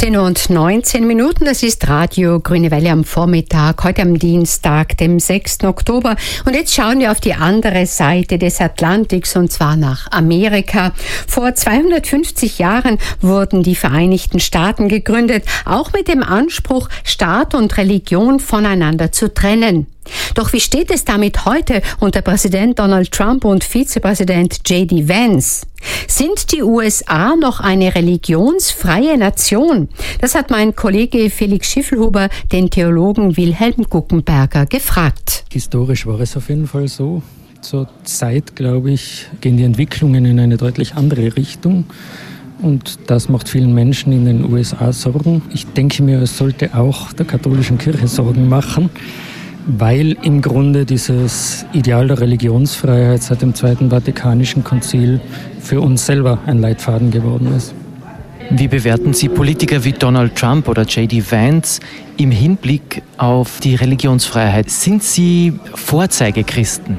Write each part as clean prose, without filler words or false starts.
8:19 Uhr, das ist Radio Grüne Welle am Vormittag, heute am Dienstag, dem 6. Oktober. Und jetzt schauen wir auf die andere Seite des Atlantiks, und zwar nach Amerika. Vor 250 Jahren wurden die Vereinigten Staaten gegründet, auch mit dem Anspruch, Staat und Religion voneinander zu trennen. Doch wie steht es damit heute unter Präsident Donald Trump und Vizepräsident J.D. Vance? Sind die USA noch eine religionsfreie Nation? Das hat mein Kollege Felix Schiffelhuber den Theologen Wilhelm Guggenberger gefragt. Historisch war es auf jeden Fall so. Zur Zeit, glaube ich, gehen die Entwicklungen in eine deutlich andere Richtung. Und das macht vielen Menschen in den USA Sorgen. Ich denke mir, es sollte auch der katholischen Kirche Sorgen machen, weil im Grunde dieses Ideal der Religionsfreiheit seit dem Zweiten Vatikanischen Konzil für uns selber ein Leitfaden geworden ist. Wie bewerten Sie Politiker wie Donald Trump oder J.D. Vance im Hinblick auf die Religionsfreiheit? Sind Sie Vorzeigechristen?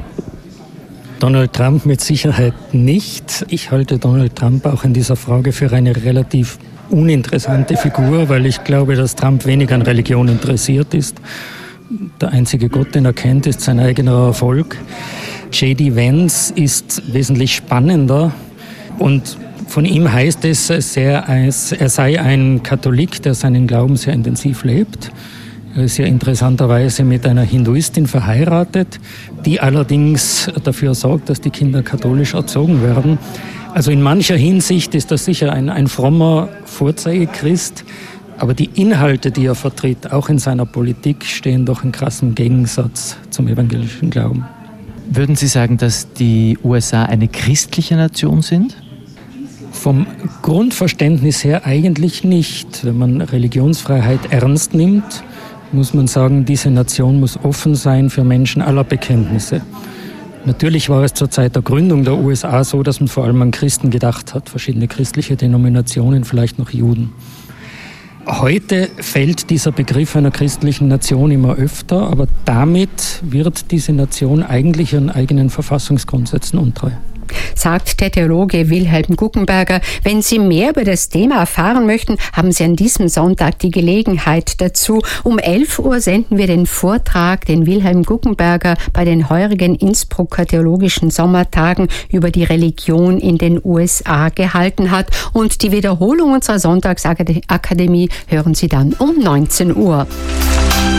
Donald Trump mit Sicherheit nicht. Ich halte Donald Trump auch in dieser Frage für eine relativ uninteressante Figur, weil ich glaube, dass Trump wenig an Religion interessiert ist. Der einzige Gott, den er kennt, ist sein eigener Erfolg. J.D. Vance ist wesentlich spannender und von ihm heißt es, er sei ein Katholik, der seinen Glauben sehr intensiv lebt. Er ist ja interessanterweise mit einer Hinduistin verheiratet, die allerdings dafür sorgt, dass die Kinder katholisch erzogen werden. Also in mancher Hinsicht ist er sicher ein frommer Vorzeigechrist. Aber die Inhalte, die er vertritt, auch in seiner Politik, stehen doch in krassem Gegensatz zum evangelischen Glauben. Würden Sie sagen, dass die USA eine christliche Nation sind? Vom Grundverständnis her eigentlich nicht. Wenn man Religionsfreiheit ernst nimmt, muss man sagen, diese Nation muss offen sein für Menschen aller Bekenntnisse. Natürlich war es zur Zeit der Gründung der USA so, dass man vor allem an Christen gedacht hat, verschiedene christliche Denominationen, vielleicht noch Juden. Heute fällt dieser Begriff einer christlichen Nation immer öfter, aber damit wird diese Nation eigentlich ihren eigenen Verfassungsgrundsätzen untreu. Sagt der Theologe Wilhelm Guggenberger. Wenn Sie mehr über das Thema erfahren möchten, haben Sie an diesem Sonntag die Gelegenheit dazu. Um 11 Uhr senden wir den Vortrag, den Wilhelm Guggenberger bei den heurigen Innsbrucker Theologischen Sommertagen über die Religion in den USA gehalten hat. Und die Wiederholung unserer Sonntagsakademie hören Sie dann um 19 Uhr.